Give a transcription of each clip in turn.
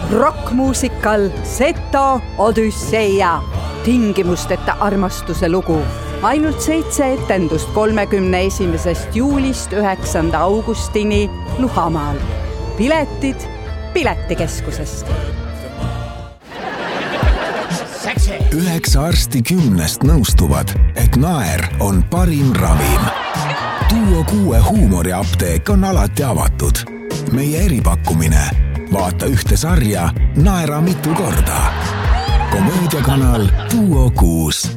rokkmuusikal Seto Odüsseia, tingimusteta armastuse lugu. Ainult 7 etendust 31. juulist 9. augustini Luhamaal. Piletid Piletikeskusest. 9 arsti 10 nõustuvad, et naer on parim ravim. Duo 6 huumoriapteek on alati avatud. Meie eripakkumine. Vaata ühte sarja, naera mitu korda. Komöödiakanal Duo 6.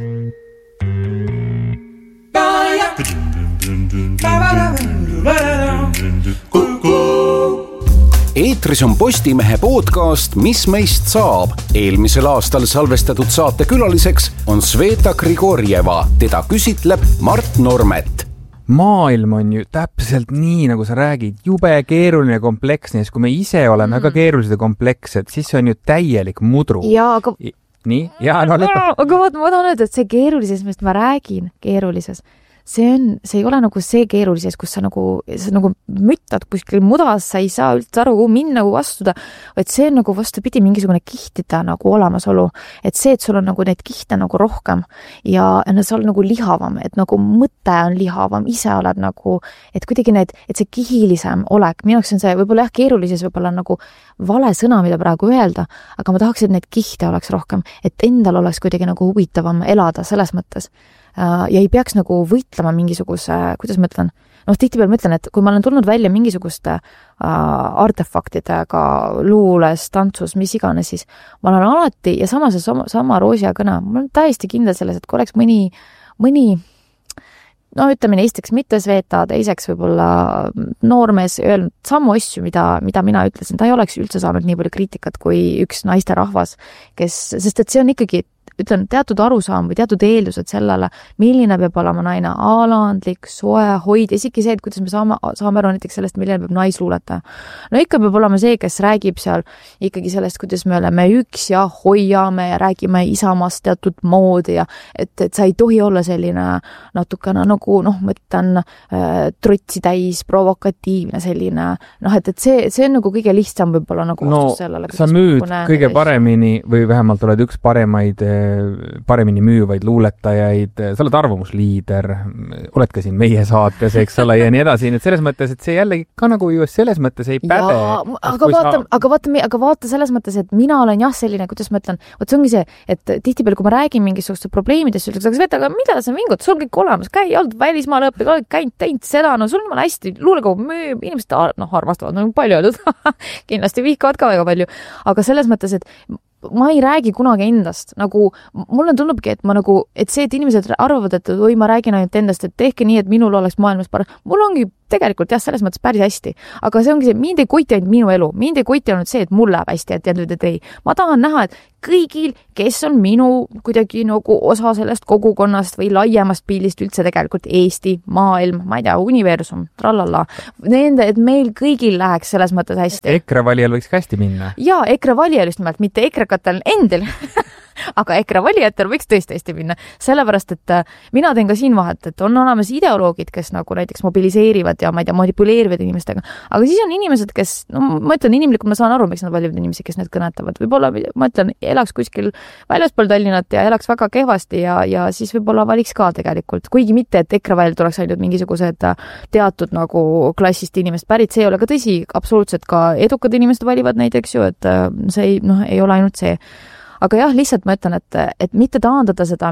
Eetris on Postimehe podcast Mis meist saab. Eelmisel aastal salvestatud saate külaliseks on Sveta Grigorjeva. Teda küsitleb Mart Normet. Maailm on ju täpselt nii, nagu sa räägid, jube keeruline ja kompleksne. Kui me ise oleme väga keerulised ja komplekssed, siis see on ju täielik mudru. Jaa, aga... Nii? Jaa, no lõpeta. Aga ma tahan öelda, et see keerulises, millest ma räägin keerulises, see ei ole nagu see keerulises, kus sa nagu müttad kuskil mudas, sa ei saa üldse aru, kuhu minna, kuhu astuda, vaid see on nagu vastupidi mingisugune kihtida nagu olemasolu, et see, et sul on nagu neid kihte nagu rohkem ja sa oled nagu lihavam, et nagu mõte on lihavam, ise oled nagu, et kuidagi et see kihilisem olek, minu jaoks on see võib-olla keerulises võib-olla nagu vale sõna, mida praegu öelda, aga ma tahaks, et neid kihte oleks rohkem, et endal oleks kuidagi nagu huvitavam elada selles mõttes. Ja ei peaks nagu võitlema mingisuguse, kuidas ma ütlen, tihtipeale ma ütlen, et kui ma olen tulnud välja mingisuguste artefaktidega luules, tantsus, mis iganes, siis ma olen alati, ja sama Roosia kõne, ma olen täiesti kindel selles, et kui oleks mõni ütleme esiteks mitte Sveta, teiseks võib-olla noormees öelnud samu asju, mida mina ütlesin, ta ei oleks üldse saanud nii palju kriitikat kui üks naisterahvas, sest et see on ikkagi ütlen, teatud arusaam või teatud eeldused sellele, milline peab olema naine alandlik, soe, hoid, isegi see, et kuidas me saame aru näiteks sellest, milline peab naisluuletaja. No ikka peab olema see, kes räägib seal ikkagi sellest, kuidas me oleme üks ja hoiame ja räägime isamast teatud moodi ja et sa ei tohi olla selline natukene nagu, mõtlen trotsi täis, provokatiivne selline, et see on nagu kõige lihtsam võib-olla nagu vastus sellele. Sa müüd kõige paremini või vähemalt oled üks paremini müüvaid luuletajaid, sa oled arvamusliider, oled ka siin meie saates, eks ole, ja nii edasi, et selles mõttes, et see jällegi ka nagu ju selles mõttes ei päde. Aga vaata selles mõttes, et mina olen selline, kuidas ma ütlen, see ongi see, et tihtipeale, kui ma räägin mingisugust probleemidest, ütles, aga mida sa vingud, sul on kõik olemas, käi olnud välismaal õppe, oled käinud, teinud seda, sul on hästi, luulekogu müüb, inimesed armastavad, palju öeldud, kindlasti vihkavad ka väga palju, aga selles mõttes, et ma ei räägi kunagi endast, nagu mulle tundubki, et see, et inimesed arvavad, et ma räägin ainult endast, et tehke nii, et minul oleks maailmas parem. Mul ongi tegelikult selles mõttes päris hästi, aga see ongi see, mind ei koti ainult minu elu, mind ei koti ainult see, et mul läheb hästi, et ei. Ma tahan näha, et kõigil, kes on minu kuidagi nagu osa sellest kogukonnast või laiemast pildist üldse tegelikult Eesti, maailm, ma ei tea, universum, trallala, et meil kõigil läheks selles mõttes hästi. EKRE valijal võiks hästi minna. Jaa, EKRE valijal just nimelt, mitte EKRE-katel endil. Aga EKRE valijatel võiks tõesti hästi minna, sellepärast, et mina teen ka siin vahet, et on olemas ideoloogid, kes nagu näiteks mobiliseerivad ja ma ei tea, manipuleerivad inimestega, aga siis on inimesed, kes, ma ütlen inimlikult, ma saan aru, miks nad valivad inimesi, kes need kõnetavad, võib-olla, ma ütlen, elaks kuskil väljaspool Tallinnat ja elaks väga kehvasti ja siis võib-olla valiks ka tegelikult, kuigi mitte, et EKRE valijal tuleks ainult mingisugused teatud nagu klassist inimest pärit, see ei ole ka tõsi, absoluutselt ka edukad inimesed valivad näiteks ju, et see ei ole ainult see. Aga jah, lihtsalt ma ütlen, et mitte taandada seda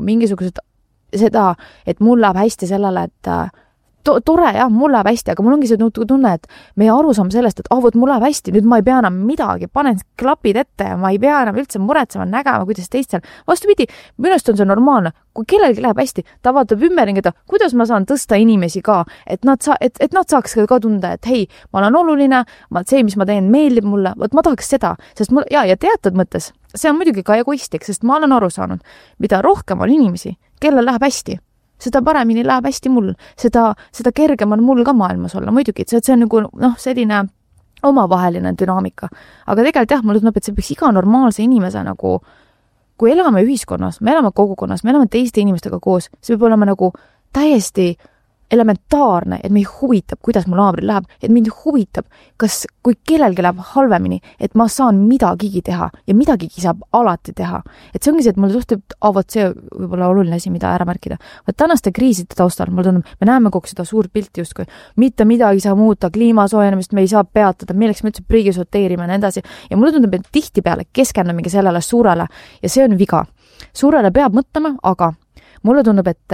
et mul läheb hästi sellele, et tore, jah, mul läheb hästi, aga mul ongi see tunne, et meie arusaam sellest, et vot mul läheb hästi, nüüd ma ei pea enam midagi, panen klapid ette ja ma ei pea enam üldse muretsema, nägema, kuidas teistel. Vastupidi, minust on see normaalne. Kui kellelgi läheb hästi, ta vaatab ümberringi, kuidas ma saan tõsta inimesi ka, et nad saaks ka tunda, et hei, ma olen oluline, see, mis ma teen, meeldib mulle, vot ma tahaks seda, sest ja teatud mõttes, see on muidugi ka egoistlik, sest ma olen aru saanud, mida rohkem on inimesi, kellel läheb hästi, seda paremini läheb hästi mul, seda kergem on mul ka maailmas olla, muidugi, see on nagu, selline omavaheline dünaamika, aga tegelikult jah, mulle tundub, et see peaks iga normaalse inimese nagu kui elame ühiskonnas, me elame kogukonnas, me elame teiste inimestega koos, see peab olema nagu täiesti elementaarne, et meid huvitab, kuidas mu naabril läheb, et mind huvitab, kui kellelgi läheb halvemini, et ma saan midagigi teha ja midagigi saab alati teha. Et see ongi see, et mulle suhtub, see võib-olla oluline asi, mida ära märkida. Tänaste kriiside taustal, mulle tundub, me näeme kogu seda suurt pilti justkui, mitte midagi saa muuta, kliima soojenemist me ei saa peatada, milleks me üldse prügi sorteerime ja nii edasi. Ja mulle tundub, et tihtipeale keskendumegi sellele suurele ja see on viga. Suurele peab mõtlema, aga mulle tundub, et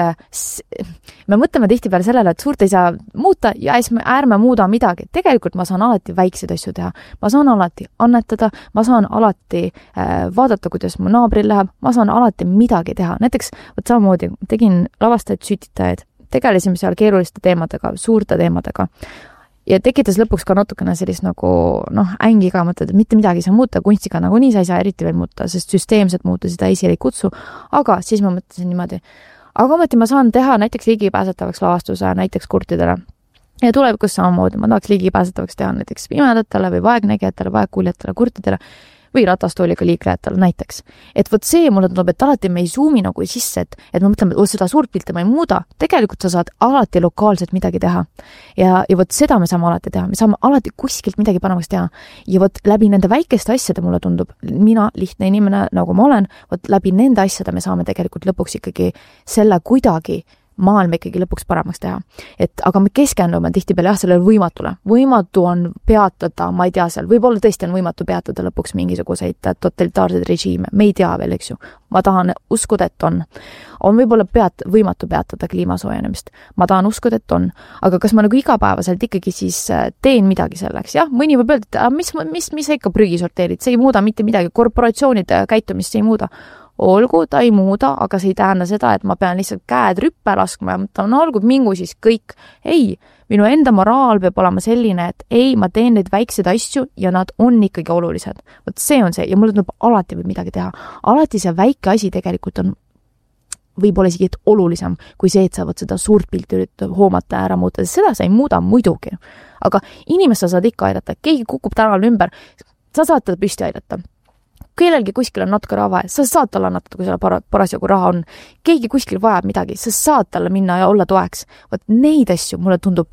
me mõtleme tihtipeale sellele, et suurt ei saa muuta ja ärme muuda midagi. Tegelikult ma saan alati väikseid asju teha. Ma saan alati annetada, ma saan alati vaadata, kuidas mu naabril läheb, ma saan alati midagi teha. Näiteks, samamoodi tegin lavastajaid, sütitajaid, tegelesime seal keeruliste teemadega, suurte teemadega. Ja tekitas lõpuks ka natukene sellist nagu, ängiga mõtled, et mitte midagi ei saa muuta, kunstiga nagu nii sa ei saa eriti veel muuta, sest süsteemset muuta seda esile ei kutsu, aga siis ma mõtlesin niimoodi, aga ometi ma saan teha näiteks ligipääsetavaks lavastuse näiteks kurtidele. Ja tulevikus samamoodi, ma tahaks ligipääsetavaks teha näiteks pimedatele või vaegnägijatele, vaegkuuljatele, kurtidele või ratastooliga liiklejatele näiteks. Et võt see mulle tundub, et alati me ei zoom'i nagu sisse, et ma mõtleme, et seda suurt pilti ma ei muuda. Tegelikult sa saad alati lokaalselt midagi teha. Ja võt seda me saame alati teha. Me saame alati kuskilt midagi paremaks teha. Ja võt läbi nende väikeste asjade mulle tundub, mina lihtne inimene, nagu ma olen, võt läbi nende asjade me saame tegelikult lõpuks ikkagi selle kuidagi maailma ikkagi lõpuks paremaks teha. Aga me keskendume tihtipeale sellele võimatule. Võimatu on peatada, ma ei tea seal, võib-olla tõesti on võimatu peatada lõpuks mingisuguseid totalitaarseid režiime. Me ei tea veel, eks ju. Ma tahan uskuda, et on. On võib-olla võimatu peatada kliimasoojenemist. Ma tahan uskuda, et on. Aga kas ma nagu igapäevaselt ikkagi siis teen midagi selleks? Jah, mõni võib öelda, et mis sa ikka prügi sorteerid? See ei muuda mitte midagi. Korporatsioonide käitumist ei muuda. Olgu, ta ei muuda, aga see ei tähenda seda, et ma pean lihtsalt käed rüppe laskma ja mõtlen, olgu, mingu siis kõik. Ei, minu enda moraal peab olema selline, et ei, ma teen neid väikseid asju ja nad on ikkagi olulised. Võt see on see ja mulle tuleb alati võib midagi teha. Alati see väike asi tegelikult on võib-olla isegi olulisem kui see, et sa võid seda suurt pilti üritada hoomata ära muuta. Seda sa ei muuda muidugi. Aga inimest sa saad ikka aidata. Keegi kukub tänal ümber, sa saad teda püsti aidata. Kellelgi kuskil on natuke raha vaja, sa saad talle annatada, kui selle parasjagu raha on. Keegi kuskil vajab midagi, sa saad talle minna ja olla toeks. Võt neid asju mulle tundub,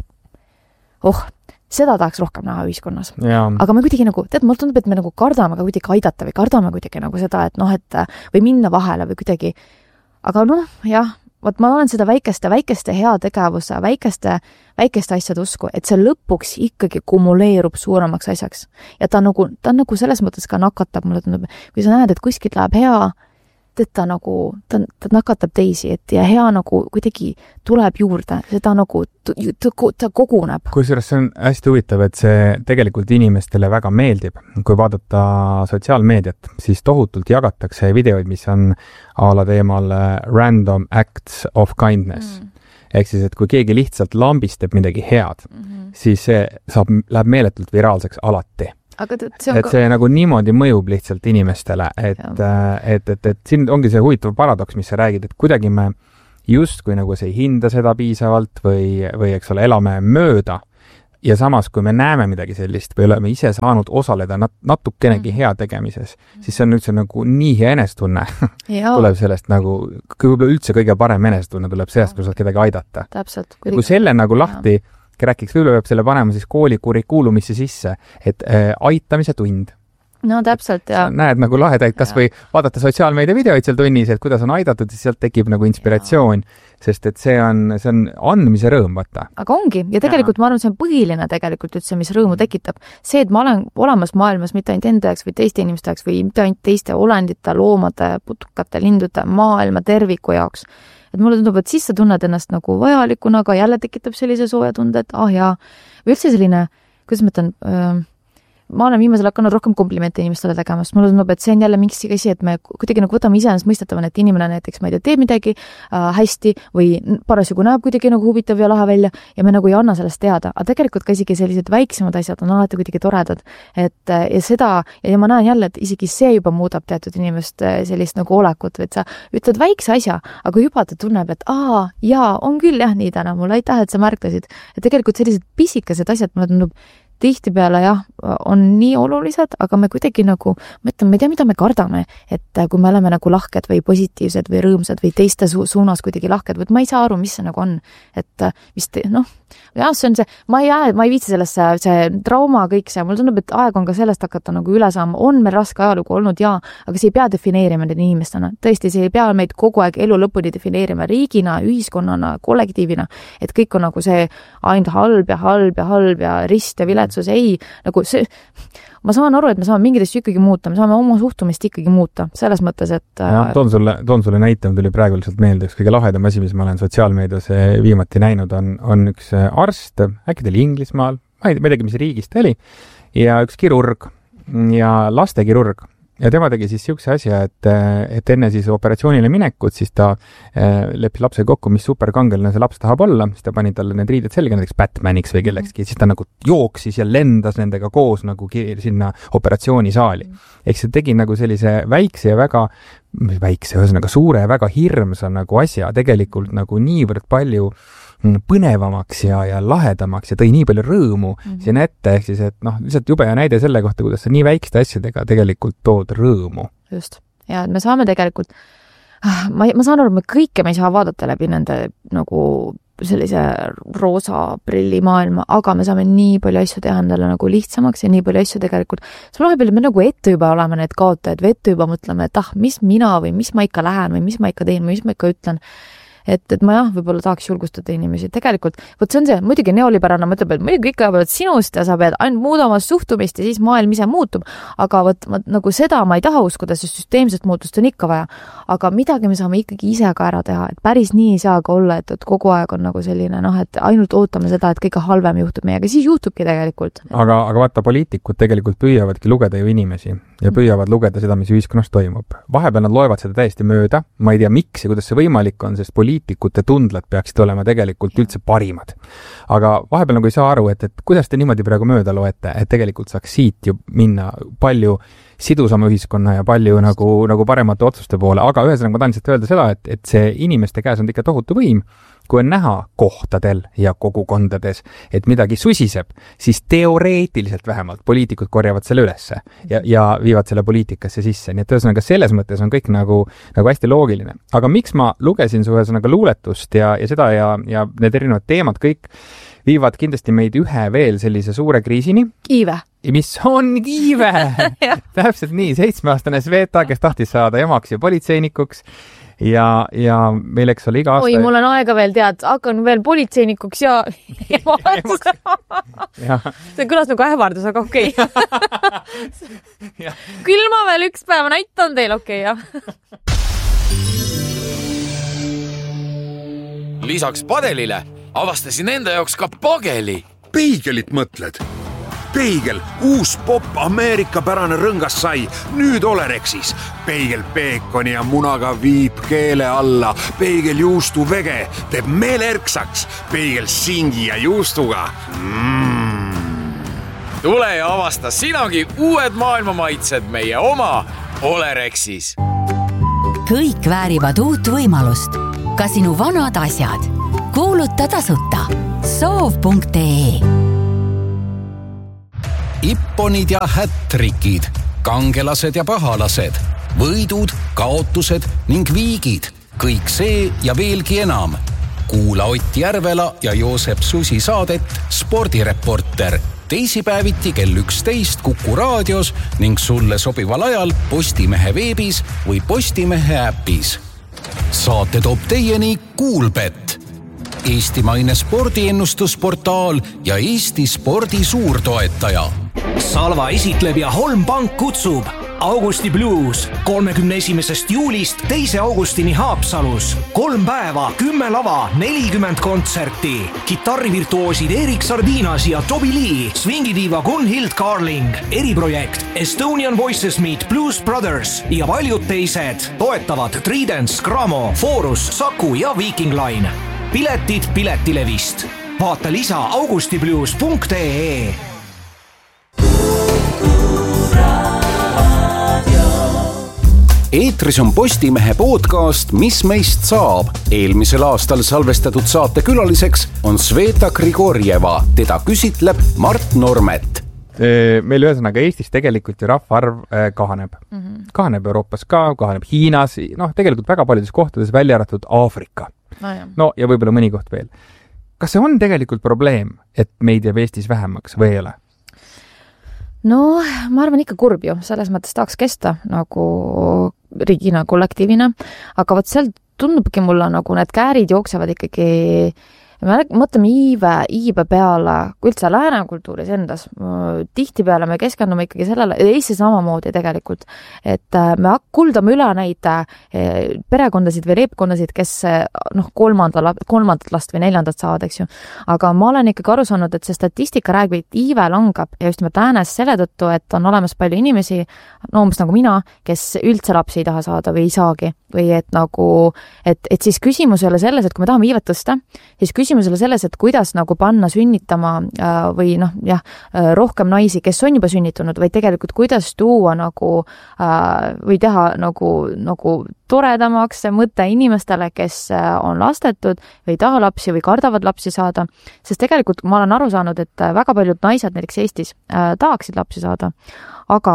seda tahaks rohkem näha ühiskonnas. Ja. Aga me kuidagi nagu, mulle tundub, et me nagu kardame ka kuidagi aidata või kardame kuidagi nagu seda, et või minna vahele või kuidagi. Aga jah, ma olen seda väikeste heategevuse, väikeste asjade usku, et see lõpuks ikkagi kumuleerub suuremaks asjaks. Ja ta nagu selles mõttes ka nakatab, mulle tundub, kui sa näed, et kuskilt läheb hea, ta nakatab teisi, ja hea nagu kuidagi tuleb juurde, seda nagu ta koguneb. Kusjuures see on hästi huvitav, et see tegelikult inimestele väga meeldib. Kui vaadata sotsiaalmeediat, siis tohutult jagatakse videoid, mis on a la teemal random acts of kindness. Ehk siis, et kui keegi lihtsalt lambistab midagi head, siis see läheb meeletult viraalseks alati. Aga see nagu niimoodi mõjub lihtsalt inimestele, et siin ongi see huvitav paradoks, mis sa räägid, et kuidagi me justkui nagu see ei hinda seda piisavalt või eks ole, elame mööda ja samas, kui me näeme midagi sellist või oleme ise saanud osaleda natukenegi hea tegemises, siis see on üldse nagu nii hea enestunne tuleb sellest nagu, võib-olla üldse kõige parem enestunne tuleb sellest, kui saad kedagi aidata. Täpselt. Kui selle nagu lahti rääkiks, võib-olla peab selle panema siis kooli kurikuulumisse sisse, et aitamise tund. No täpselt, jah. Näed nagu lahedaid, kas või vaadata sotsiaalmeedia videoid seal tunnis, et kuidas on aidatud, siis sealt tekib nagu inspiratsioon, sest et see on andmise rõõm, vaata. Aga ongi, ja tegelikult ma arvan, see on põhiline tegelikult üldse, mis rõõmu tekitab. See, et ma olen olemas maailmas mitte ainult enda jaoks või teiste inimeste jaoks või mitte ainult teiste olendite, loomade, putukate, lindude, maailma terviku jaoks. Et mulle tundub, et siis sa tunned ennast nagu vajalikuna, aga jälle tekitab sellise sooja tunde, et jaa. Või üldse selline, kuidas ma ütlen, ma olen viimasel hakanud rohkem komplimente inimestele tegemast. Mulle tundub, et see on jälle mingi asi, et me kuidagi nagu võtame iseenesest mõistetavan, et inimene näiteks, ma ei tea, teeb midagi hästi või parasjagu näeb kuidagi nagu huvitav ja lahe välja ja me nagu ei anna sellest teada. Aga tegelikult ka isegi sellised väiksemad asjad on alati kuidagi toredad. Ja ma näen jälle, et isegi see juba muudab teatud inimest sellist nagu olekut, et sa ütled väikse asja, aga juba ta tunneb, et jaa, on küll jah nii täna mulle, aitäh, et sa märkasid. Et tegelikult sellised pisikesed asjad, mulle tundub, tihtipeale jah, on nii olulised, aga me kuidagi nagu, ma ütlen, me ei tea, mida me kardame, et kui me oleme nagu lahked või positiivsed või rõõmsad või teiste suunas kuidagi lahked, või ma ei saa aru, mis see nagu on, et vist jah, see on see, ma ei viitsi sellesse, see trauma kõik see, mul tundub, et aeg on ka sellest hakata nagu üle saama, on meil raske ajalugu olnud ja, aga see ei pea defineerima neid inimestena, tõesti, see ei pea meid kogu aeg elu lõpuni defineerima riigina, ühiskonnana, kollektiivina, et kõik on nagu see ainult halb ja rist ja viletsus, ei, nagu see, ma saan aru, et me saame mingid asju ikkagi muuta, me saame oma suhtumist ikkagi muuta, selles mõttes, et toon sulle näite, tuli praegu lihtsalt meelde, üks kõige lahedam asi, mis ma olen sotsiaalmeedias viimati näinud, on üks arst, äkki ta oli Inglismaal, ma ei tea, mis riigist ta oli, ja üks kirurg ja lastekirurg. Ja tema tegi siis siukse asja, et enne siis operatsioonile minekut, siis ta leppis lapse kokku, mis superkangeline see laps tahab olla, siis ta pani talle need riided selga, näiteks Batmaniks või kellekski, siis ta nagu jooksis ja lendas nendega koos nagu sinna operatsioonisaali. Ehk see tegi nagu sellise väikse ja väga ühesõnaga suure ja väga hirmsa nagu asja tegelikult nagu niivõrd palju põnevamaks ja lahedamaks ja tõi nii palju rõõmu sinna ette, ehk siis, et lihtsalt jube ja näide selle kohta, kuidas sa nii väikeste asjadega tegelikult tood rõõmu. Just. Ja me saame tegelikult, ma saan aru, me kõike me ei saa vaadata läbi nende nagu sellise roosa prillimaailma, aga me saame nii palju asju teha endale nagu lihtsamaks ja nii palju asju tegelikult. See vahepeal me nagu ette juba oleme need kaotajad või ette juba mõtleme, et mis mina või mis ma ikka lähen või mis ma ikka teen või mis ma ikka ütlen. Et ma jah, võib-olla tahaks julgustada inimesi. Tegelikult, see on see, muidugi neoliberaalne mõtleb, et muidugi kõik ajavad sinust ja sa pead ainult muudama suhtumist ja siis maailm ise muutub. Aga nagu seda ma ei taha uskuda, sest süsteemset muutust on ikka vaja. Aga midagi me saame ikkagi ise ka ära teha. Et päris nii ei saa ka olla, et kogu aeg on nagu selline, et ainult ootame seda, et kõige halvem juhtub meiega. Siis juhtubki tegelikult. Aga vaata, poliitikud tegelikult püüavadki lugeda ju inimesi ja püüavad lugeda seda, mis ühiskonnas toimub. Vahepeal nad loevad seda täiesti mööda. Ma ei tea, miks ja kuidas see võimalik on, sest poliitikute tundlad peaksid olema tegelikult üldse parimad. Aga vahepeal nagu ei saa aru, et kuidas te niimoodi praegu mööda loete, et tegelikult saaks siit ju minna palju sidusama ühiskonna ja palju nagu paremate otsuste poole. Aga ühesõnaga ma tahan lihtsalt öelda seda, et see inimeste käes on ikka tohutu võim. Kui on näha kohtadel ja kogukondades, et midagi susiseb, siis teoreetiliselt vähemalt poliitikud korjavad selle ülesse ja viivad selle poliitikasse sisse. Nii et ühesõnaga selles mõttes on kõik nagu hästi loogiline. Aga miks ma lugesin su ühesõnaga luuletust ja seda ja need erinevad teemad kõik viivad kindlasti meid ühe veel sellise suure kriisini. Kiive. Mis on kiive! Täpselt nii, 7-aastane Sveta, kes tahtis saada emaks ja politseinikuks. Ja meil eks ole iga aasta... Oi, mul on aega veel hakkan veel politseinikuks ja see kõlas nagu ähvardus, aga okei. Küll ma veel üks päev näitan teil, okei, jah. Lisaks padelile avastasin enda jaoks ka pageli. Peigelit mõtled? Peigel, uus popp Ameerika-pärane rõngas sai, nüüd Olerexis. Peigel peekoni ja munaga viib keele alla. Peigel juustu vege teeb meelerksaks. Peigel singi ja juustuga. Tule ja avasta sinagi uued maailmamaitsed meie oma Olerexis. Kõik väärivad uut võimalust. Ka sinu vanad asjad. Kuuluta tasuta. Soov.ee Ipponid ja hättrikid, kangelased ja pahalased, võidud, kaotused ning viigid. Kõik see ja veelgi enam. Kuula Ott Järvela ja Joosep Susi saadet Spordireporter. Teisipäeviti kell 11 Kuku raadios ning sulle sobival ajal Postimehe veebis või Postimehe äpis. Saate toob teieni Kuulbet. Eestimaine spordiennustusportaal ja Eesti spordi suurtoetaja. Salva esitleb ja Holm Pank kutsub Augusti Blues 31. juulist 2. augustini Haapsalus. 3 päeva, 10 lava, 40 kontserti. Kitarrivirtuoosid Erik Sardinas ja Toby Lee, swingidiiva Gunhild Carling, eriprojekt Estonian Voices Meet Blues Brothers ja paljud teised. Toetavad Tridents, Gramo, Forus, Saku ja Viking Line. Piletid Piletilevist. Vaata lisa augustiblues.ee. eetris on Postimehe podcast Mis meist saab. Eelmisel aastal salvestatud saate külaliseks on Sveta Grigorjeva. Teda küsitleb Mart Normet. Meil ühesõnaga Eestis tegelikult ju rahvaarv kahaneb. Kahaneb Euroopas ka, kahaneb Hiinas, tegelikult väga paljudes kohtades välja arvatud Aafrika. No ja võib-olla mõni koht veel. Kas see on tegelikult probleem, et meid jääb Eestis vähemaks või ei ole? No, ma arvan ikka kurb ju, selles mõttes tahaks kesta nagu riigina kollektiivina, aga võt seal tundubki mulle nagu need käärid jooksevad ikkagi, me mõtleme iibe peale, kui üldse lääne kultuuris endas, tihti peale me keskendume ikkagi sellele, Eestis samamoodi tegelikult, et me kuldame üle neid perekondasid või leibkondasid, kes kolmandat last või neljandat saavad, eks ju. Aga ma olen ikkagi aru saanud, et see statistika räägib, et iive langab ja just nimelt läänes selle tõttu, et on olemas palju inimesi, umbes nagu mina, kes üldse lapsi ei taha saada või ei saagi. Või et siis küsimus ei ole selles, et kui me tahame iivet tõsta, siis küsimus ei ole selles, et kuidas nagu panna sünnitama või rohkem naisi, kes on juba sünnitunud, või tegelikult kuidas tuua või teha nagu toredamaks see mõte inimestele, kes on lastetud või ei taha lapsi või kardavad lapsi saada. Sest tegelikult ma olen aru saanud, et väga paljud naised näiteks Eestis tahaksid lapsi saada, aga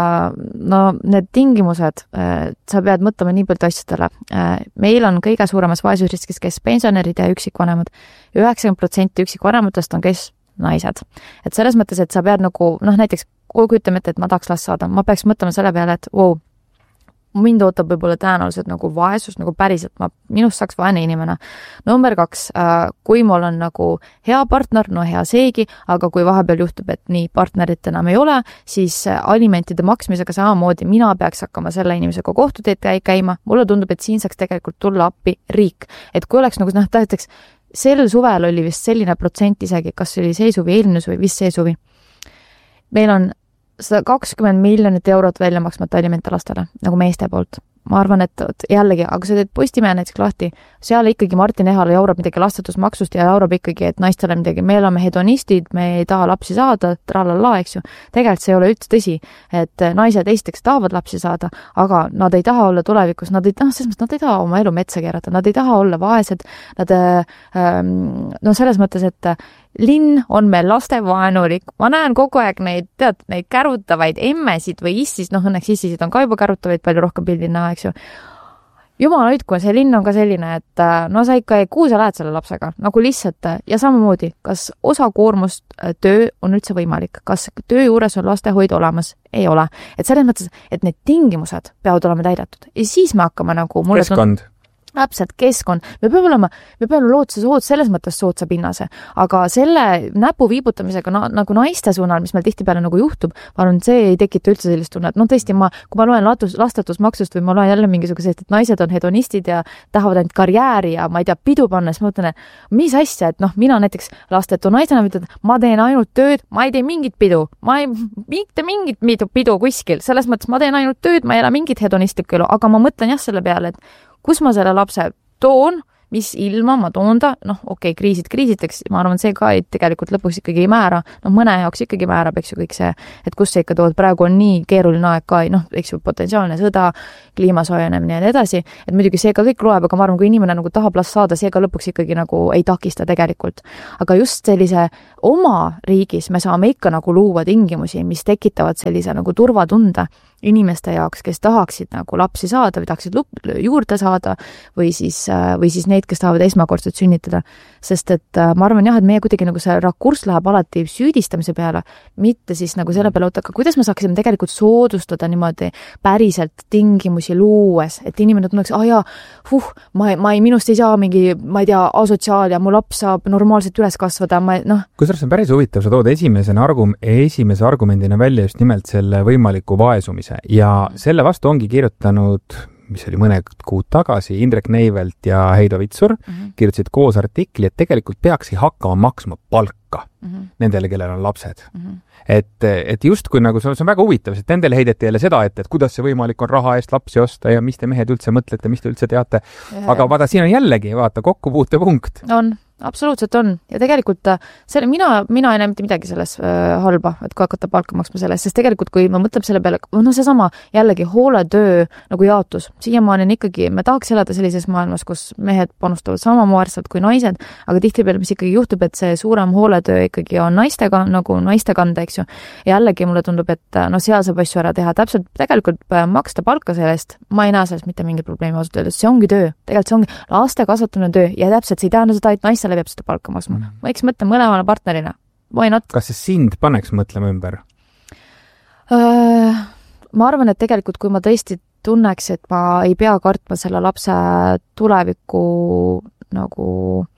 need tingimused, sa pead mõtlema nii palju asjadele. Meil on kõige suuremas vaesusriskis, kes pensionärid ja üksikvanemad. 90% üksikvanematest on kes naised. Et selles mõttes, et sa pead näiteks, kui ütleme, et ma tahaks last saada, ma peaks mõtlema selle peale, et mind ootab võib-olla tõenäoliselt nagu vaesus, nagu päriselt, minust saaks vaene inimene. Number 2, kui mul on nagu hea partner, hea seegi, aga kui vahepeal juhtub, et nii partnerit enam ei ole, siis alimentide maksmisega samamoodi mina peaks hakkama selle inimesega kohtuteed käima. Mulle tundub, et siin saaks tegelikult tulla appi riik. Et kui oleks näiteks sel suvel oli vist selline protsent isegi, kas oli see suvi, eelmine suvi, vist see suvi. Meil on 120 miljonit eurot välja maksmata alimente lastele, nagu meeste poolt. Ma arvan, et jällegi, aga sa teed Postimehe näiteks lahti, seal ikkagi Martin Ehal jaurab midagi lastetusmaksust ja jaurab ikkagi, et naistele midagi, me oleme hedonistid, me ei taha lapsi saada, tralala, eks ju. Tegelikult see ei ole üldse tõsi, et naised esiteks tahavad lapsi saada, aga nad ei taha olla tulevikus, nad ei taha oma elu metsa keerata, nad ei taha olla vaesed, nad selles mõttes, et linn on meil lastevaenulik. Ma näen kogu aeg neid kärutavaid emmesid või issis, õnneks issisid on ka juba kärutavaid palju rohkem pildina, eks ju. Jumal hoidku, see linn on ka selline, et sa ikka kuhu sa lähed selle lapsega, nagu lihtsalt ja samamoodi, kas osakoormust töö on üldse võimalik, kas töö juures on lastehoid olemas, ei ole. Et selles mõttes, et need tingimused peavad olema täidetud ja siis me hakkame keskkond. Täpselt, keskkond. Me peame olema selles mõttes sootsa pinnase, aga selle näpu viibutamisega nagu naiste suunal, mis meil tihtipeale nagu juhtub, ma arvan, see ei tekita üldse sellist tunnet. Tõesti, kui ma loen lastetusmaksust või ma loen jälle mingisugused, et naised on hedonistid ja tahavad ainult karjääri ja ma ei tea, pidu panna, siis ma mõtlen, et mis asja, et mina näiteks lastetu naisena ütlen, ma teen ainult tööd, ma ei tee mingit pidu, mitte mingit pidu kuskil, selles mõttes ma teen ainult tööd, ma ei ela mingit hedonistlikku elu, aga ma mõtlen jah selle peale, et kus ma selle lapse toon, mis ilma ma toon ta, kriisiteks, ma arvan, see ka tegelikult lõpuks ikkagi ei määra, mõne jaoks ikkagi määrab, eks ju, kõik see, et kus see ikka tood, praegu on nii keeruline aeg ka, eks ju, potentsiaalne sõda, kliimasoojenemine ja nii edasi, et muidugi see ka kõik loeb, aga ma arvan, kui inimene nagu tahab last saada, see ka lõpuks ikkagi nagu ei takista tegelikult. Aga just sellise oma riigis me saame ikka nagu luua tingimusi, mis tekitavad sellise nagu turvatunde inimeste jaoks, kes tahaksid nagu lapsi saada või tahaksid juurde saada või siis neid, kes tahavad esmakordselt sünnitada. Sest et ma arvan jah, et meie kuidagi nagu see rakurss läheb alati süüdistamise peale, mitte siis nagu selle peale, aga kuidas me saaksime tegelikult soodustada niimoodi päriselt tingimusi luues, et inimene tunneks, minust ei saa mingi, ma ei tea, asotsiaal ja mu laps saab normaalselt üles kasvada, Kusjuures on päris huvitav, sa tood esimese argumendina välja just nimelt selle võimaliku vaesumise ja selle vastu ongi kirjutanud, mis oli mõned kuud tagasi, Indrek Neivelt ja Heido Vitsur kirjutasid koos artikli, et tegelikult peakski hakkama maksma palka nendele, kellel on lapsed. Et justkui nagu see on väga huvitav, et nendele heideti jälle seda, et kuidas see võimalik on raha eest lapsi osta ja mis te mehed üldse mõtlete, mis te üldse teate. Aga vaata, siin on jällegi, kokkupuutepunkt. absoluutselt on. Ja tegelikult selle, mina ei näe mitte midagi selles halba, et kui hakata palka maksma sellest, sest tegelikult kui ma mõtleb selle peale, see sama jällegi hooletöö nagu jaotus. Siiamaani on ikkagi, me tahaks elada sellises maailmas, kus mehed panustavad samamoodi kui naised, aga tihtipeale mis ikkagi juhtub, et see suurem hooletöö ikkagi on naistega, nagu naiste kanda, eks ju. Ja jällegi mulle tundub, et seal saab asju ära teha. Täpselt tegelikult maksta palka sellest, ma ei näe sellest mitte mingit probleemi ausalt öeldes. See ongi töö. Tegelikult see ongi laste kasvatamine töö ja täpselt see ei tähenda seda, et naistele peab seda palka maksma. Ma eks mõtlen mõlemale partnerina. Why not? Kas see sind paneks mõtlema ümber? Ma arvan, et tegelikult kui ma tõesti tunneks, et ma ei pea kartma selle lapse tuleviku nagu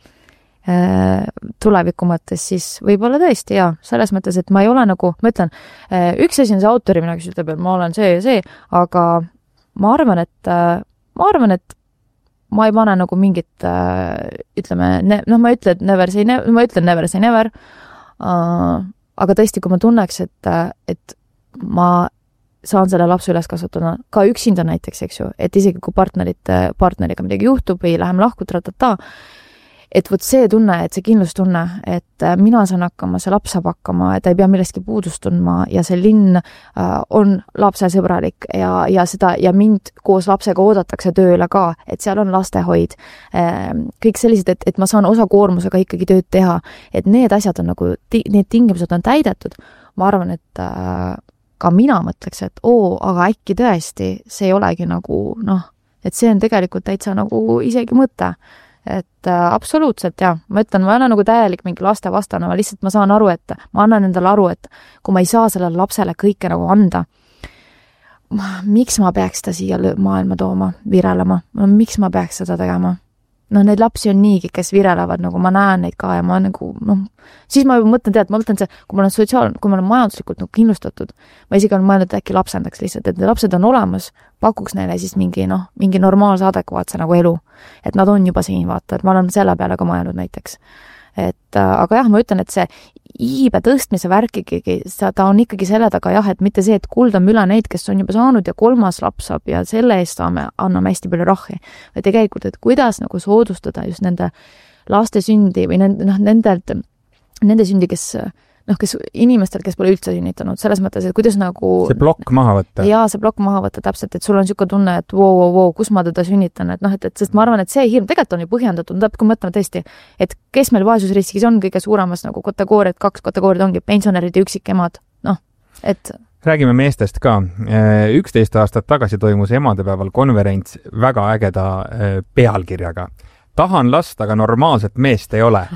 tuleviku mõttes, siis võib-olla tõesti, jaa, selles mõttes, et ma ei ole nagu, ma ütlen, üks asi on see autori, kes ütleb, et ma olen see ja see, aga ma arvan, et ma ei pane nagu mingit, ütleme, ma ütlen never say never, aga tõesti, kui ma tunneks, et ma saan selle lapse üles kasvatada, ka üksinda näiteks, eks ju, et isegi kui partneriga midagi juhtub või läheme lahku, et võt see tunne, et see kindlustunne, et mina saan hakkama, see laps saab hakkama, et ta ei pea millestki puudust tundma ja see linn on lapsesõbralik ja mind koos lapsega oodatakse tööle ka, et seal on lastehoid. Kõik sellised, et ma saan osakoormusega ikkagi tööd teha, et need asjad on nagu, need tingimused on täidetud. Ma arvan, et ka mina mõtleks, et aga äkki tõesti, see ei olegi nagu, et see on tegelikult täitsa nagu isegi mõte. Et absoluutselt, jah. Ma ütlen, ma ei ole nagu täielik mingi laste vastane, ma lihtsalt ma saan aru, et ma annan endale aru, et kui ma ei saa sellele lapsele kõike nagu anda, miks ma peaks ta siia maailma tooma, virelema? Miks ma peaks seda tegema? Neid lapsi on niigi, kes virelevad, nagu ma näen neid ka ja ma nagu, siis ma juba mõtlen see, kui ma olen majanduslikult nagu kindlustatud, ma isegi olen mõelnud, et äkki lapsendaks lihtsalt, et lapsed on olemas, pakuks neile siis mingi normaalse adekvaatse nagu elu, et nad on juba siin, vaata, et ma olen selle peale ka mõelnud näiteks. Aga jah, ma ütlen, et see iibe tõstmise värk ikkagi, ta on ikkagi selle taga jah, et mitte see, et kuldame üle neid, kes on juba saanud ja 3. laps saab ja selle eest anname hästi palju rahi. Või tegelikult, et kuidas nagu soodustada just nende laste sündi või nende sündi, kes inimestel, kes pole üldse sünnitanud, selles mõttes, et kuidas nagu see plokk maha võtta. Jaa, see plokk maha võtta täpselt, et sul on niisugune tunne, et kus ma teda sünnitan, et sest ma arvan, et see hirm tegelikult on ju põhjendatud, kui mõtleme tõesti, et kes meil vaesusriskis on kõige suuremas nagu kategooriad, 2 kategooriad ongi pensionärid ja üksikemad, et räägime meestest ka. 11 aastat tagasi toimus emadepäeval konverents väga ägeda pealkirjaga. Tahan last, aga normaalset meest ei ole.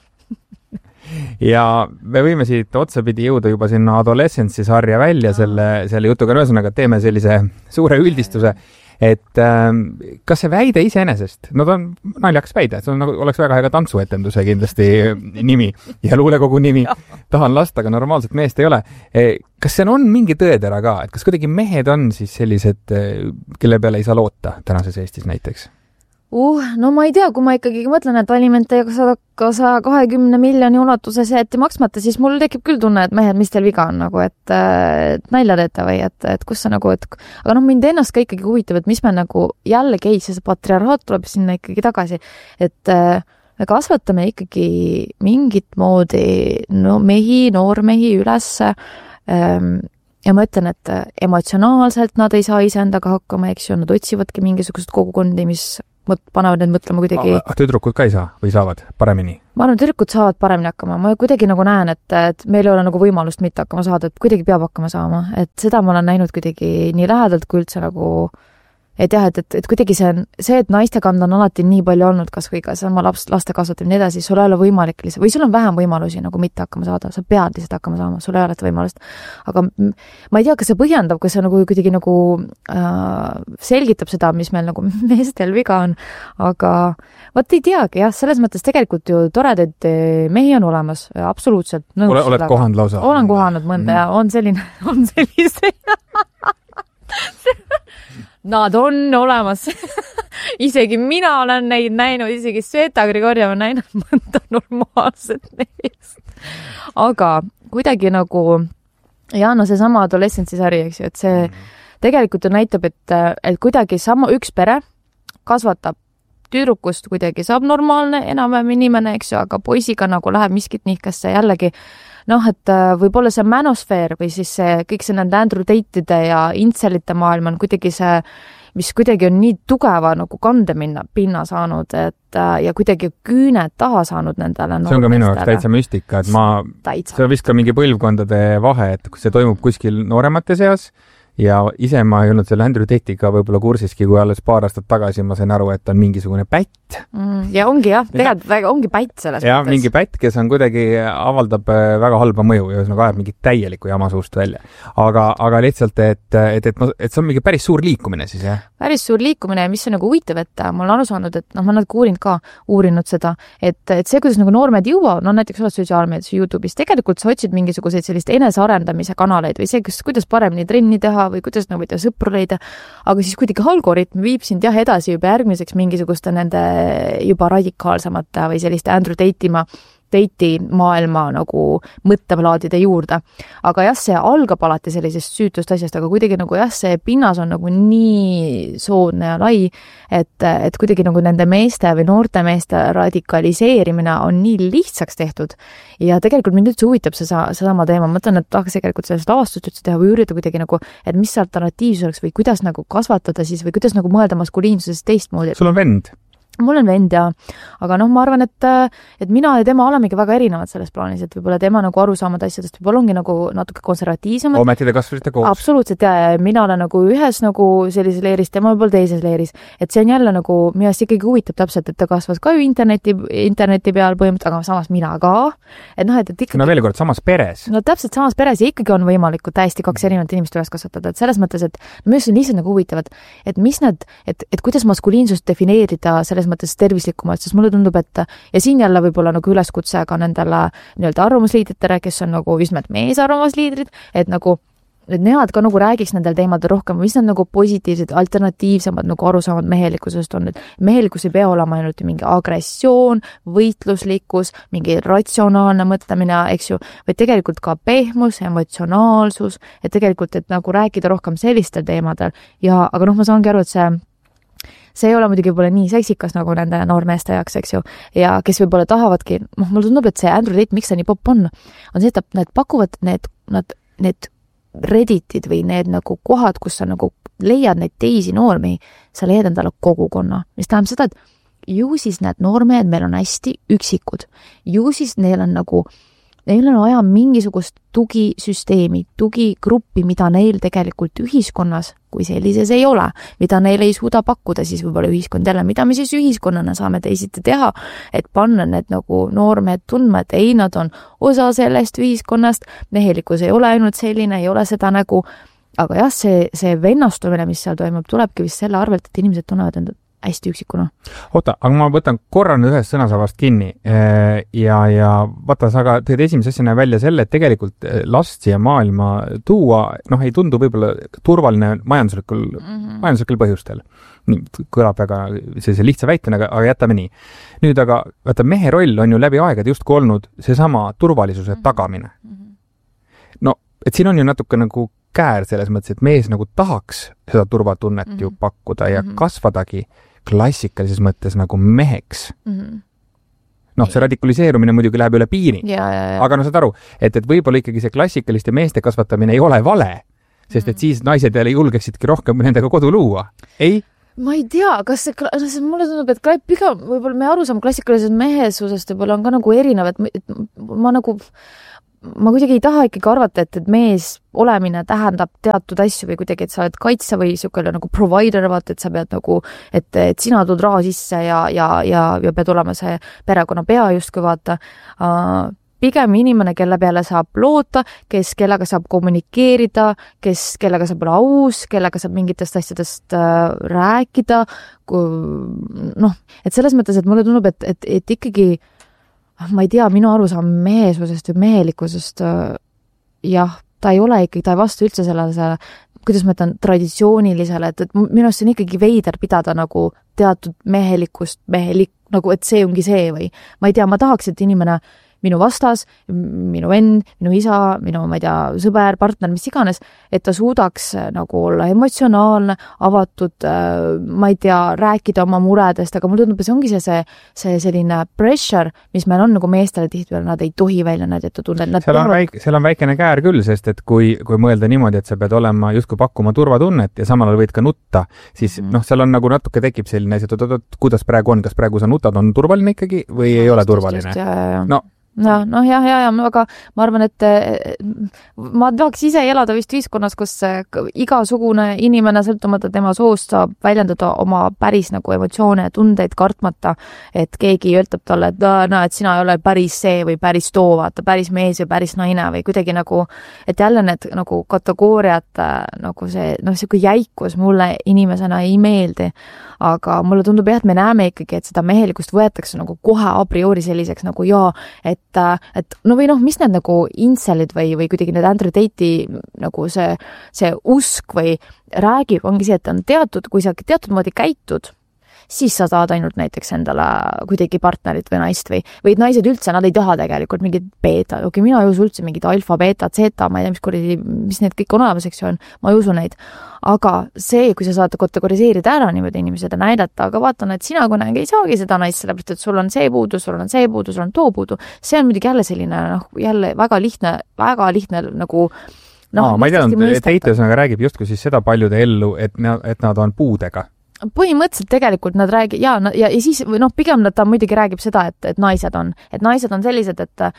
Ja me võime siit otsapidi jõuda juba sinna adolescentsi sarja välja selle jutuga. Ühesõnaga, teeme sellise suure üldistuse, et kas see väide iseenesest, ta on naljaks väide, see on, oleks väga hea tantsuetenduse kindlasti nimi ja luulekogu nimi. Tahan last, aga normaalset meest ei ole. Kas see on mingi tõetera ka, et kas kuidagi mehed on siis sellised, kelle peale ei saa loota tänases Eestis näiteks? Ma ei tea, kui ma ikkagi mõtlen, et alimente ka 120 miljoni ulatuses jäeti maksmata, siis mul tekib küll tunne, et mehed, mis teil viga on, nagu, et nalja teete või, et kus see nagu, aga mind ennast ka ikkagi huvitab, et mis me nagu jällegi see patriarhaat tuleb sinna ikkagi tagasi, et me kasvatame ikkagi mingit moodi noormehi üles ja ma ütlen, et emotsionaalselt nad ei saa iseendaga hakkama, eks ju, nad otsivadki mingisugused kogukondi, mis panevad need mõtlema kuidagi. Tüdrukud ka ei saa või saavad paremini? Ma arvan, tüdrukud saavad paremini hakkama. Ma kuidagi nagu näen, et meil ei ole nagu võimalust mitte hakkama saada, et kuidagi peab hakkama saama. Et seda ma olen näinud kuidagi nii lähedalt kui üldse nagu, et jah, et kuidagi see, et naiste kanda on alati nii palju olnud, kas või ka sama laste kasvatamine edasi, sul ei ole võimalik või sul on vähem võimalusi nagu mitte hakkama saada, sa pead lihtsalt hakkama saama, sul ei ole võimalust. Aga ma ei tea, kas see põhjendab, kas see nagu kuidagi nagu selgitab seda, mis meil nagu meestel viga on, aga võt ei teagi, jah, selles mõttes tegelikult ju toredaid mehi on olemas, absoluutselt. Oled kohanud lausa? Olen kohanud mõnda ja on sellise Nad on olemas. Isegi mina olen neid näinud, isegi Sveta Grigorjev on näinud mõnda normaalset meest. Aga kuidagi nagu, see sama adolescentsi sari, eks ju, et see tegelikult ju näitab, et kuidagi üks pere kasvatab tüdrukust kuidagi saab normaalne enam-vähem inimene, eks ju, aga poisiga nagu läheb miskit nihkesse jällegi, et võib-olla see manosfeer või siis see, kõik see nende Andrew Tate'ide ja intselite maailm on kuidagi see, mis kuidagi on nii tugeva nagu kandepinna saanud, ja kuidagi küüned taha saanud nendele noormestele. See on ka minu jaoks täitsa müstika, et see on vist ka mingi põlvkondade vahe, et kui see toimub kuskil nooremate seas, ja ise ma ei olnud selle Andrew Tate'iga võib-olla kursiski, kui alles paar aastat tagasi ma sain aru, et on mingisugune pätt. Ja ongi tegelikult ongi pätt selles mõttes. Ja mingi pätt, kes on kuidagi avaldab väga halba mõju ja ajab mingit täielikku jama suust välja. Aga lihtsalt, et see on mingi päris suur liikumine siis, jah? Päris suur liikumine, mis on nagu huvitav, et ma olen aru saanud, et ma olen uurinud seda, et see, kuidas nagu noormed jõuavad, näiteks oled sotsiaalmeedias YouTube'is, tegelikult sa otsid mingisuguseid sellist enesearendamise kanaleid või see, kuidas paremini trenni teha või kuidas nagu võida sõpru leida, aga siis kuidagi algoritm viib sind edasi juba järgmiseks mingisuguste nende juba radikaalsemate või selliste Andrew Tate'i maailma nagu mõttepalaadide juurde. Aga jah, see algab alati sellisest süütust asjast, aga kuidagi nagu jah, see pinnas on nagu nii soodne ja lai, et kuidagi nagu nende meeste või noorte meeste radikaliseerimine on nii lihtsaks tehtud. Ja tegelikult mind üldse huvitab see sama teema. Ma mõtlen, et tahaks tegelikult sellest aastust üldse teha või üritada kuidagi nagu, et mis see alternatiivs oleks või kuidas nagu kasvatada siis või kuidas nagu mõelda maskuliinsusest teistmoodi. Sul on vend? Mul on vend, ja. Aga ma arvan, et mina ja tema oleme ikka väga erinevad selles plaanis, et võib-olla tema nagu arusaamad asjadest võib-olla ongi nagu natuke konservatiivsemad. Ometi te kasvasite koos? Absoluutselt, ja mina olen nagu ühes nagu sellises leeris, tema võib-olla teises leeris. Et see on jälle nagu, minust ikkagi huvitab täpselt, et ta kasvas ka ju interneti peal põhimõtteliselt, aga samas mina ka. Et ikkagi... No veel kord, samas peres. No täpselt samas peres ja ikkagi on võimalik täiesti kaks erinevat inimest üles kasvatada. Et selles mõttes, et minust on lihtsalt nagu huvitavad, et mis need, et kuidas maskuliinsust defineerida selles mõttes tervislikumalt, sest mulle tundub, et ja siin jälle võib-olla nagu üleskutse ka nendele nii-öelda arvamusliidritele, kes on nagu just meesarvamusliidrid, et nagu et nemad ka nagu räägiks nendel teemadel rohkem, mis nad nagu positiivsed, alternatiivsemad nagu arusaamad mehelikkusest on, et mehelikkus ei pea olema ainult mingi agressioon, võitluslikkus, mingi ratsionaalne mõtlemine, eks ju, või tegelikult ka pehmus, emotsionaalsus, et tegelikult, et nagu rääkida rohkem sellistel teemadel ja, aga ma saangi aru, et see ei ole muidugi võib-olla nii seksikas nagu nende noormeeste jaoks, eks ju, ja kes võib-olla tahavadki, mulle tundub, et see Andrew Tate, miks see nii popp on see, et nad pakuvad need Redditid või need nagu kohad, kus sa nagu leiad neid teisi noormehi, sa leiad endale kogukonna, mis tähendab seda, et ju siis need noormehed meil on hästi üksikud, ju siis neil on vaja mingisugust tugisüsteemi, tugigruppi, mida neil tegelikult ühiskonnas, kui sellises ei ole, mida neil ei suuda pakkuda, siis võib-olla ühiskond jälle, mida me siis ühiskonnana saame teisiti teha, et panna need nagu noormehed tundma, et ei, nad on osa sellest ühiskonnast, mehelikkus ei ole ainult selline, ei ole seda nägu, aga jah, see vennastumine, mis seal toimub, tulebki vist selle arvelt, et inimesed tunnevad enda hästi üksikuna. Oota, aga ma võtan korra nüüd ühest sõnasabast kinni ja vaata, sa ka teed esimese asjana välja selle, et tegelikult last siia maailma tuua, ei tundu võib-olla turvaline majanduslikul põhjustel. Nii, kõlab väga sellise lihtsa väitena, aga jätame nii. Nüüd aga, vaata, mehe roll on ju läbi aegade justku olnud seesama turvalisuse tagamine. No, et siin on ju natuke nagu käär selles mõttes, et mees nagu tahaks seda turvatunnet ju pakkuda ja kasvadagi klassikalises mõttes nagu meheks. See radikaliseerumine muidugi läheb üle piiri. Aga saad aru, et võib-olla ikkagi see klassikaliste meeste kasvatamine ei ole vale, sest et siis naised jälle julgeksidki rohkem nendega kodu luua. Ei? Ma ei tea, kas mulle tundub, et pigem võib-olla me arusaam klassikalisest mehesusest võib-olla on ka nagu erinev, et ma kuidagi ei taha ikkagi arvata, et mees olemine tähendab teatud asju või kuidagi, et sa oled kaitse või niisugune nagu provider, vaata, et sa pead nagu, et sina tood raha sisse ja pead olema see perekonna pea justkui vaata. Pigem inimene, kelle peale saab loota, kellega saab kommunikeerida, kellega saab olla aus, kellega saab mingitest asjadest rääkida. Et selles mõttes, et mulle tundub, et ikkagi ma ei tea, minu arusaam mehesusest või mehelikkusest, jah, ta ei ole ikkagi, ta ei vastu üldse sellele, kuidas ma ütlen, traditsioonilisele, et minu arust see on ikkagi veider pidada nagu teatud mehelikkust, nagu et see ongi see või ma ei tea, ma tahaks, et inimene minu vastas, minu vend, minu isa, minu, ma ei tea, sõber, partner, mis iganes, et ta suudaks nagu olla emotsionaalne, avatud, ma ei tea, rääkida oma muredest, aga mulle tundub, et see ongi see selline pressure, mis meil on nagu meestele tihtipeale, nad ei tohi välja näidata tunne. Seal on väikene käär küll, sest et kui mõelda niimoodi, et sa pead olema justkui pakkuma turvatunnet ja samal ajal võid ka nutta, siis seal on nagu natuke tekib selline asi, et kuidas praegu on, kas praegu sa nutad, on turvaline ikkagi või ei ole turvaline? Aga ma arvan, et ma tahaks ise elada vist ühiskonnas, kus igasugune inimene sõltumata tema soost saab väljendada oma päris nagu emotsioone ja tundeid kartmata, et keegi ütleb talle, et sina ei ole päris see või päris too, vaata, päris mees või päris naine või kuidagi nagu, et jälle need nagu kategooriad nagu see, selline jäikus mulle inimesena ei meeldi, aga mulle tundub jah, et me näeme ikkagi, et seda mehelikkust võetakse nagu kohe a priori selliseks nagu et või mis need nagu inselid või kuidagi need Andrew Tate'i nagu see usk või räägib, ongi see, et on teatud, kui sa teatud moodi käitud, siis sa saad ainult näiteks endale kuidagi partnerit või naist või naised üldse, nad ei taha tegelikult mingit beeta, mina ei usu üldse mingit alfa, beeta, zeta, ma ei tea, mis need kõik on olemas, eks ju on, ma ei usu neid. Aga see, kui sa saad kategoriseerida ära niimoodi inimesed ja näidata, aga vaatan, et sina kunagi ei saagi seda naist, sellepärast, et sul on see puudu, sul on see puudu, sul on too puudu, see on muidugi jälle selline, jälle väga lihtne nagu ma ei tea, Tate ühesõnaga räägib justkui siis seda paljude ellu, et nad on puudega. Põhimõtteliselt tegelikult nad räägib, ja siis, pigem ta muidugi räägib seda, et naised on sellised,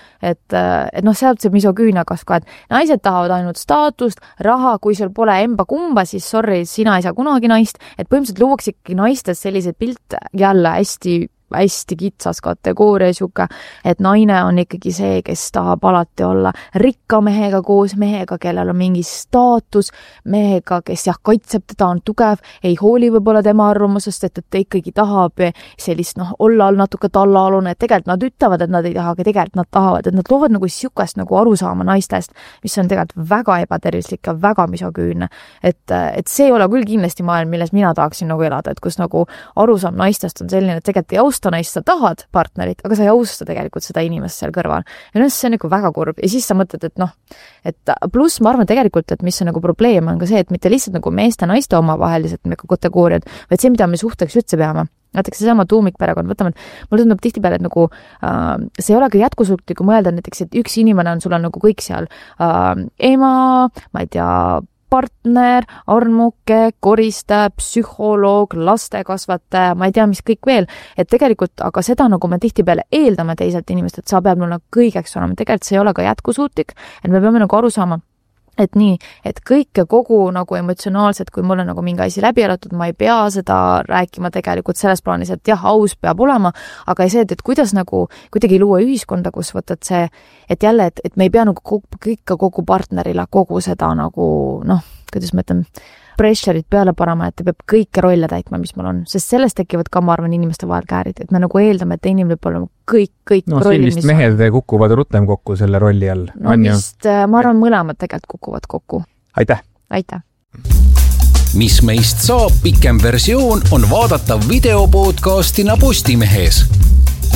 et sealt see misoküünia kasv ka, et naised tahavad ainult staatust, raha, kui sul pole emba kumba, siis sorry, sina ei saa kunagi naist, et põhimõtteliselt luuakse ikkagi naistes sellised pilt jälle hästi kitsas kategooria siuke, et naine on ikkagi see, kes tahab alati olla rikka mehega koos, mehega, kellel on mingi staatus, mehega, kes kaitseb teda, on tugev, ei hooli võib-olla tema arvamusest, et ta ikkagi tahab sellist olla natuke tallaalune, et tegelikult nad ütlevad, et nad ei taha, aga tegelikult nad tahavad, et nad loovad nagu siukest nagu arusaama naistest, mis on tegelikult väga ebatervislik ja väga misoküünne. Et see ei ole küll kindlasti maailm, milles mina tahaksin nagu elada, et kus nagu arusaam naistest on selline, et tegelikult ei austa naist, sa tahad partnerit, aga sa ei austa tegelikult seda inimest seal kõrval. Ja see on nagu väga kurb. Ja siis sa mõtled, et pluss ma arvan tegelikult, et mis on nagu probleem, on ka see, et mitte lihtsalt nagu meeste ja naiste omavahelised nagu kategooriad, vaid see, mida me suhteks üldse peame. Näiteks seesama tuumikperekond, võtame, mulle tundub tihtipeale, et nagu see ei ole ka jätkusuutlik mõelda näiteks, et üks inimene on, sul on nagu kõik seal ema, ma ei tea, partner, armuke, koristaja, psühholoog, lastekasvataja, ma ei tea, mis kõik veel, et tegelikult, aga seda nagu me tihtipeale eeldame teiselt inimest, et sa peab mulle kõigeks olema, tegelikult see ei ole ka jätkusuutlik, et me peame nagu aru saama, et nii, et kõike kogu nagu emotsionaalselt, kui mul on nagu mingi asi läbi elatud, ma ei pea seda rääkima tegelikult selles plaanis, et jah, aus peab olema, aga see, et kuidas nagu kuidagi luua ühiskonda, kus võtad see, et jälle, et me ei pea nagu kogu partnerile kogu seda nagu, kuidas ma ütlen, pressure'it peale panema, et ta peab kõike rolle täitma, mis mul on, sest sellest tekivad ka, ma arvan, inimeste vahel käärid, et me nagu eeldame, et inimene peab olema kõik rollid, mis mehed kukuvad rutem kokku selle rolli all. Vist, ma arvan, mõlemad tegelikult kukuvad kokku. Aitäh! Mis meist saab, pikem versioon on vaadata videopodcastina Postimehes.